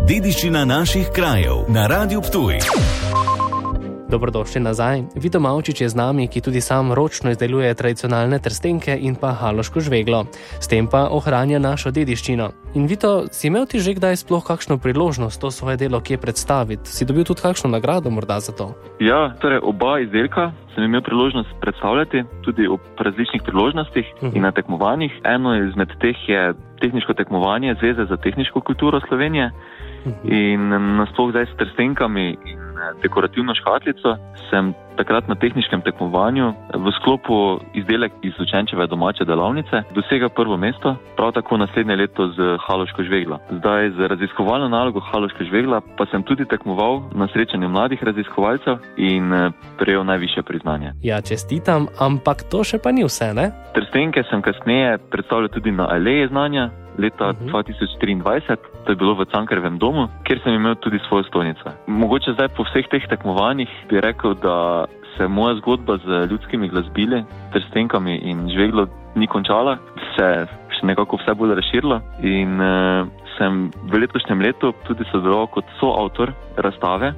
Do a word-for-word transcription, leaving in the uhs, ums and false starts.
Dediščina naših krajev na Radiu Ptuj. Dobrodošli nazaj. Vito Mavčič je z nami, ki tudi sam ročno izdeluje tradicionalne trstenke in pa haloško žveglo. S tem pa ohranja našo dediščino. In Vito, si imel ti že kdaj sploh kakšno priložnost to svoje delo kje predstaviti? Si dobil tudi kakšno nagrado morda za to? Ja, torej oba izdelka sem imel priložnost predstavljati tudi ob različnih priložnostih uh-huh. in na tekmovanjih. Eno izmed teh je tehniško tekmovanje Zveze za tehniško kulturo Slovenije uh-huh. in nasploh zdaj s trstenkami in dekorativno škatlico sem takrat na tehniškem tekmovanju v sklopu izdelek iz učenčeve domače delavnice dosega prvo mesto, prav tako naslednje leto z haloško žveglo. Zdaj z raziskovalno nalogo haloško žvegla pa sem tudi tekmoval na srečanju mladih raziskovalcev in prejel najvišje priznanje. Ja, čestitam, ampak to še pa ni vse, ne? Trstenke sem kasneje predstavljal tudi na Aleji znanja leta uh-huh. dva tisoč triindvajset, to je bilo v Cankarjevem domu, kjer sem imel tudi svojo stojnico. Mogoče zdaj po vseh teh tekmovanjih bi rekel, da se moja zgodba z ljudskimi glasbili, trstenkami in žveglo ni končala, se še nekako vse bolj razširilo in uh, sem v letošnjem letu tudi sodeloval kot soavtor razstave